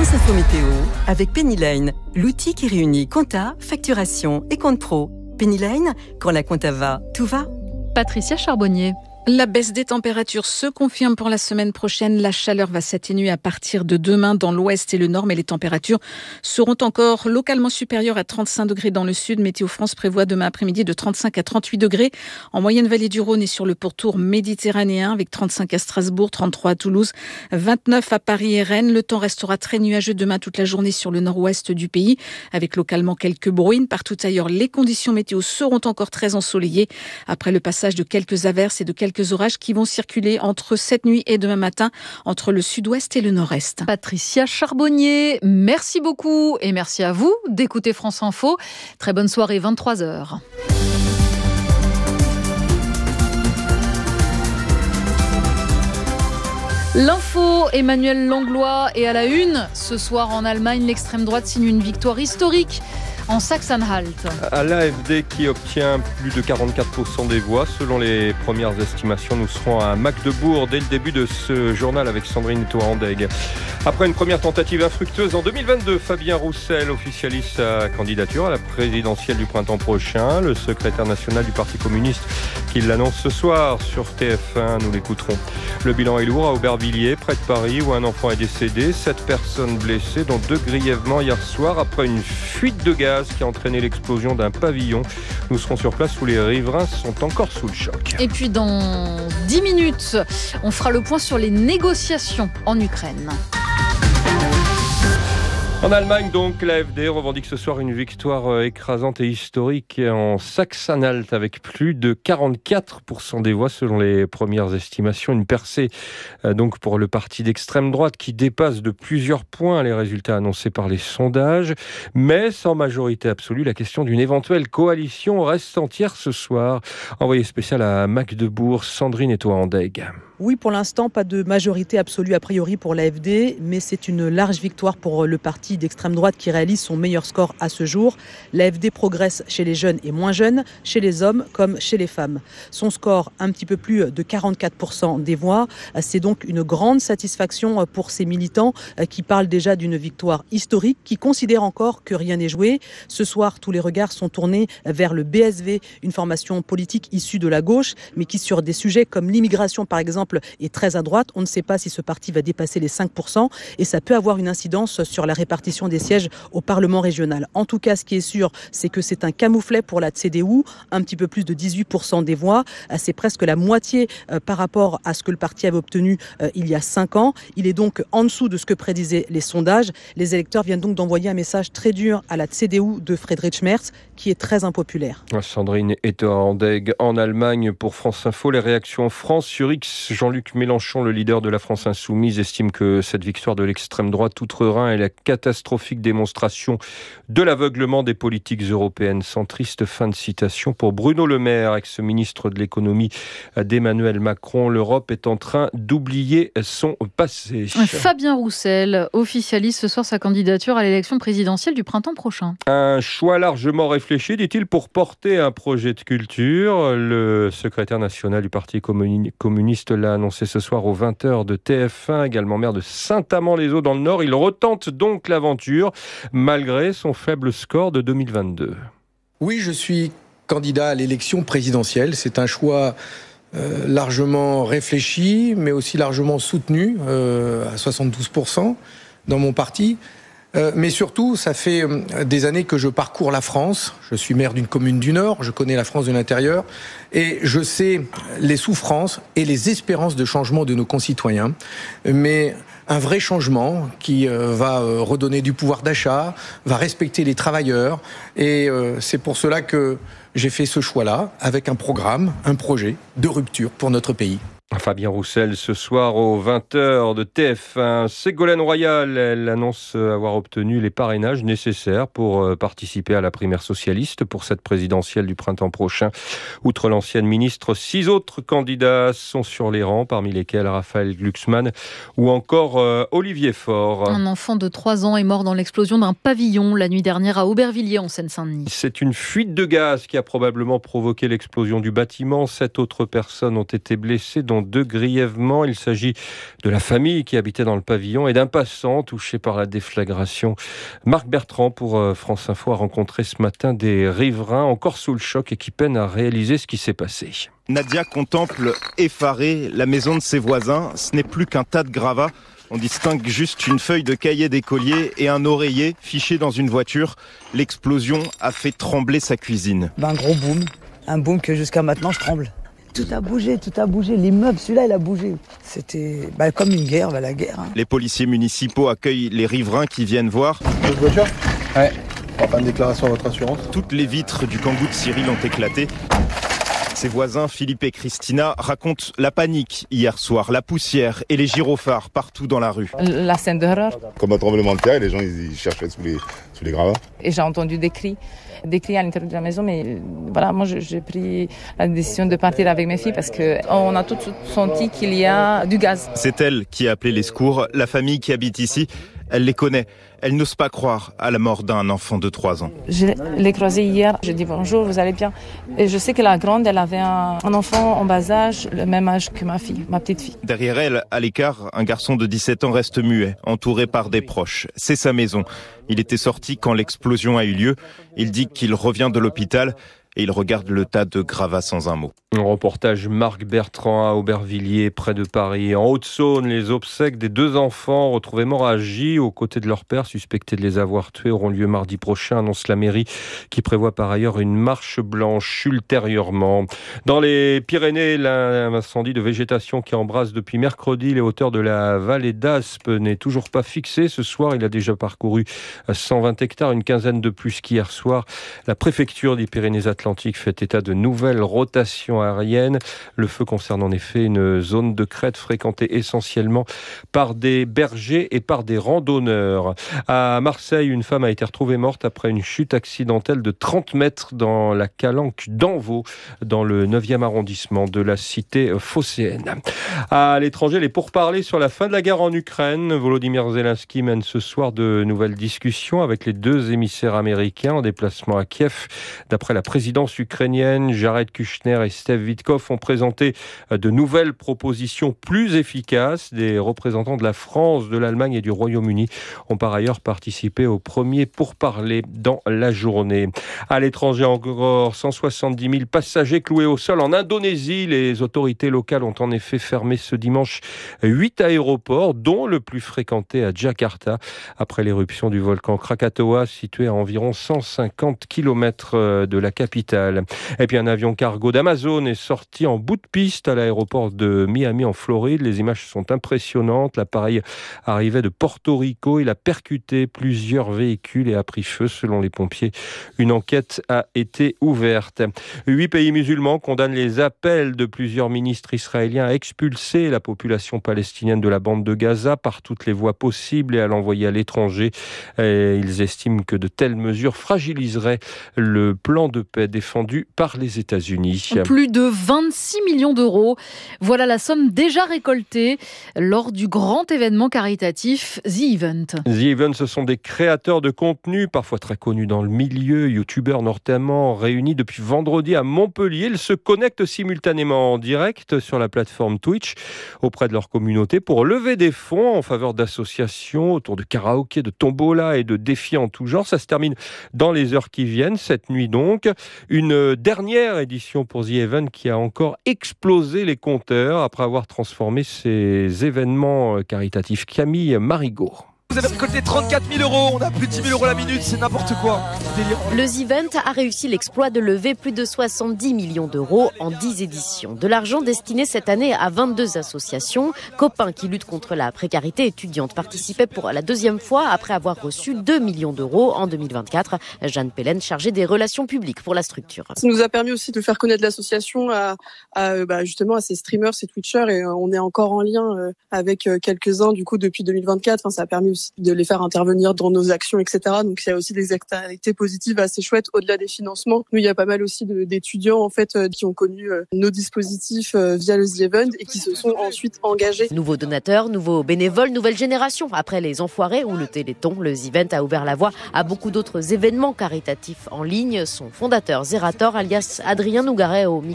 France Info Météo avec Penny Lane, l'outil qui réunit compta, facturation et compte pro. Penny Lane, quand la compta va, tout va. Patricia Charbonnier. La baisse des températures se confirme pour la semaine prochaine. La chaleur va s'atténuer à partir de demain dans l'ouest et le nord, mais les températures seront encore localement supérieures à 35 degrés dans le sud. Météo France prévoit demain après-midi de 35 à 38 degrés en moyenne vallée du Rhône et sur le pourtour méditerranéen, avec 35 à Strasbourg, 33 à Toulouse, 29 à Paris et Rennes. Le temps restera très nuageux demain toute la journée sur le nord-ouest du pays, avec localement quelques brouilles. Partout ailleurs, les conditions météo seront encore très ensoleillées après le passage de quelques averses et de quelques orages qui vont circuler entre cette nuit et demain matin entre le sud-ouest et le nord-est. Patricia Charbonnier, merci beaucoup et merci à vous d'écouter France Info. Très bonne soirée, 23h. L'info, Emmanuel Langlois est à la une. Ce soir en Allemagne, l'extrême droite signe une victoire historique en Sachsen-Anhalt. À l'AfD qui obtient plus de 44% des voix. Selon les premières estimations, nous serons à Magdebourg dès le début de ce journal avec Sandrine Toandeg. Après une première tentative infructueuse en 2022, Fabien Roussel officialise sa candidature à la présidentielle du printemps prochain. Le secrétaire national du Parti communiste qui l'annonce ce soir sur TF1, nous l'écouterons. Le bilan est lourd à Aubervilliers, près de Paris, où un enfant est décédé. 7 personnes blessées, dont 2 grièvement hier soir, après une fuite de gaz qui a entraîné l'explosion d'un pavillon. Nous serons sur place où les riverains sont encore sous le choc. Et puis dans 10 minutes, on fera le point sur les négociations en Ukraine. En Allemagne, donc, l'AfD revendique ce soir une victoire écrasante et historique en Sachsen-Anhalt avec plus de 44% des voix selon les premières estimations. Une percée donc pour le parti d'extrême droite qui dépasse de plusieurs points les résultats annoncés par les sondages. Mais sans majorité absolue, la question d'une éventuelle coalition reste entière ce soir. Envoyé spécial à Magdebourg, Sandrine Toandeg. Oui, pour l'instant, pas de majorité absolue a priori pour l'AfD, mais c'est une large victoire pour le parti d'extrême droite qui réalise son meilleur score à ce jour. L'AfD progresse chez les jeunes et moins jeunes, chez les hommes comme chez les femmes. Son score, un petit peu plus de 44% des voix, c'est donc une grande satisfaction pour ces militants qui parlent déjà d'une victoire historique, qui considèrent encore que rien n'est joué. Ce soir, tous les regards sont tournés vers le BSV, une formation politique issue de la gauche, mais qui sur des sujets comme l'immigration par exemple est très à droite. On ne sait pas si ce parti va dépasser les 5% et ça peut avoir une incidence sur la répartition des sièges au Parlement régional. En tout cas, ce qui est sûr, c'est que c'est un camouflet pour la CDU, un petit peu plus de 18% des voix. C'est presque la moitié par rapport à ce que le parti avait obtenu il y a 5 ans. Il est donc en dessous de ce que prédisaient les sondages. Les électeurs viennent donc d'envoyer un message très dur à la CDU de Friedrich Merz, qui est très impopulaire. Sandrine Toandeg en Allemagne pour France Info. Les réactions en France sur X. Jean-Luc Mélenchon, le leader de la France Insoumise, estime que cette victoire de l'extrême droite outre-Rhin est la catastrophique démonstration de l'aveuglement des politiques européennes centristes. Fin de citation pour Bruno Le Maire, ex-ministre de l'économie d'Emmanuel Macron. L'Europe est en train d'oublier son passé. Fabien Roussel officialise ce soir sa candidature à l'élection présidentielle du printemps prochain. Un choix largement réfléchi, dit-il, pour porter un projet de culture. Le secrétaire national du Parti communiste l'a annoncé ce soir aux 20h de TF1, également maire de Saint-Amand-les-Eaux dans le Nord. Il retente donc l'aventure malgré son faible score de 2022. Oui, je suis candidat à l'élection présidentielle. C'est un choix largement réfléchi, mais aussi largement soutenu à 72% dans mon parti. Mais surtout, ça fait des années que je parcours la France. Je suis maire d'une commune du Nord, je connais la France de l'intérieur et je sais les souffrances et les espérances de changement de nos concitoyens. Mais un vrai changement qui va redonner du pouvoir d'achat, va respecter les travailleurs. Et c'est pour cela que j'ai fait ce choix-là, avec un programme, un projet de rupture pour notre pays. Fabien Roussel, ce soir aux 20h de TF1. Ségolène Royal, elle annonce avoir obtenu les parrainages nécessaires pour participer à la primaire socialiste pour cette présidentielle du printemps prochain. Outre l'ancienne ministre, 6 autres candidats sont sur les rangs, parmi lesquels Raphaël Glucksmann ou encore Olivier Faure. Un enfant de 3 ans est mort dans l'explosion d'un pavillon la nuit dernière à Aubervilliers en Seine-Saint-Denis. C'est une fuite de gaz qui a probablement provoqué l'explosion du bâtiment. 7 autres personnes ont été blessées, dont de grièvement. Il s'agit de la famille qui habitait dans le pavillon et d'un passant touché par la déflagration. Marc Bertrand pour France Info a rencontré ce matin des riverains encore sous le choc et qui peinent à réaliser ce qui s'est passé. Nadia contemple effarée la maison de ses voisins. Ce n'est plus qu'un tas de gravats. On distingue juste une feuille de cahier d'écolier et un oreiller fiché dans une voiture. L'explosion a fait trembler sa cuisine. Un gros boom, un boom que jusqu'à maintenant je tremble. Tout a bougé. L'immeuble, celui-là, il a bougé. C'était comme une guerre, la guerre. Les policiers municipaux accueillent les riverains qui viennent voir. Votre voiture ? Ouais. On va faire une déclaration à votre assurance. Toutes les vitres du Kangoo de Cyril ont éclaté. Ses voisins, Philippe et Christina, racontent la panique hier soir, la poussière et les gyrophares partout dans la rue. La scène d'horreur. Comme un tremblement de terre, les gens ils cherchaient sous les gravats. Et j'ai entendu des cris à l'intérieur de la maison, mais voilà, moi j'ai pris la décision de partir avec mes filles parce qu'on a tous senti qu'il y a du gaz. C'est elle qui a appelé les secours, la famille qui habite ici, elle les connaît. Elle n'ose pas croire à la mort d'un enfant de 3 ans. Je l'ai croisée hier, j'ai dit bonjour, vous allez bien. Et je sais que la grande, elle avait un enfant en bas âge, le même âge que ma fille, ma petite fille. Derrière elle, à l'écart, un garçon de 17 ans reste muet, entouré par des proches. C'est sa maison. Il était sorti quand l'explosion a eu lieu. Il dit qu'il revient de l'hôpital et il regarde le tas de gravats sans un mot. Un reportage Marc Bertrand à Aubervilliers, près de Paris. En Haute-Saône, les obsèques des 2 enfants retrouvés morts à Gy, aux côtés de leur père, suspectés de les avoir tués, auront lieu mardi prochain, annonce la mairie, qui prévoit par ailleurs une marche blanche ultérieurement. Dans les Pyrénées, l'incendie de végétation qui embrase depuis mercredi les hauteurs de la vallée d'Aspe n'est toujours pas fixé. Ce soir, il a déjà parcouru 120 hectares, une quinzaine de plus qu'hier soir. La préfecture des Pyrénées-Atlantiques fait état de nouvelles rotations aérienne. Le feu concerne en effet une zone de crête fréquentée essentiellement par des bergers et par des randonneurs. À Marseille, une femme a été retrouvée morte après une chute accidentelle de 30 mètres dans la calanque d'Envaux, dans le 9e arrondissement de la cité phocéenne. À l'étranger, les pourparlers sur la fin de la guerre en Ukraine. Volodymyr Zelensky mène ce soir de nouvelles discussions avec les 2 émissaires américains en déplacement à Kiev. D'après la présidence ukrainienne, Jared Kushner et Steve Witkoff ont présenté de nouvelles propositions plus efficaces. Des représentants de la France, de l'Allemagne et du Royaume-Uni ont par ailleurs participé aux premiers pourparlers dans la journée. À l'étranger encore, 170 000 passagers cloués au sol en Indonésie. Les autorités locales ont en effet fermé ce dimanche 8 aéroports, dont le plus fréquenté à Jakarta, après l'éruption du volcan Krakatoa, situé à environ 150 km de la capitale. Et puis un avion cargo d'Amazon est sorti en bout de piste à l'aéroport de Miami en Floride. Les images sont impressionnantes. L'appareil arrivait de Porto Rico. Il a percuté plusieurs véhicules et a pris feu selon les pompiers. Une enquête a été ouverte. 8 pays musulmans condamnent les appels de plusieurs ministres israéliens à expulser la population palestinienne de la bande de Gaza par toutes les voies possibles et à l'envoyer à l'étranger. Et ils estiment que de telles mesures fragiliseraient le plan de paix défendu par les États-Unis. Plus de 26 millions d'euros. Voilà la somme déjà récoltée lors du grand événement caritatif The Event. The Event, ce sont des créateurs de contenu, parfois très connus dans le milieu, youtubeurs notamment, réunis depuis vendredi à Montpellier. Ils se connectent simultanément en direct sur la plateforme Twitch auprès de leur communauté pour lever des fonds en faveur d'associations autour de karaoké, de tombola et de défis en tout genre. Ça se termine dans les heures qui viennent, cette nuit donc. Une dernière édition pour The Event qui a encore explosé les compteurs après avoir transformé ces événements caritatifs. Camille Marigot. Vous avez récolté 34 000 €, on a plus de 10 000 € la minute, c'est n'importe quoi. Le The Event a réussi l'exploit de lever plus de 70 millions d'euros en 10 éditions. De l'argent destiné cette année à 22 associations. Copains qui luttent contre la précarité étudiante participaient pour la 2e fois après avoir reçu 2 millions d'euros en 2024. Jeanne Pellen, chargée des relations publiques pour la structure. Ça nous a permis aussi de faire connaître l'association justement à ces streamers, ces twitchers, et on est encore en lien avec quelques-uns du coup depuis 2024. Enfin, ça a permis aussi de les faire intervenir dans nos actions, etc. Donc il y a aussi des externalités positives assez chouettes au-delà des financements. Nous, il y a pas mal aussi d'étudiants en fait qui ont connu nos dispositifs via le The Event et qui se sont ensuite engagés. Nouveaux donateurs, nouveaux bénévoles, nouvelle génération. Après les Enfoirés ou le Téléthon, le The Event a ouvert la voie à beaucoup d'autres événements caritatifs en ligne. Son fondateur Zerator, alias Adrien Nougaret, au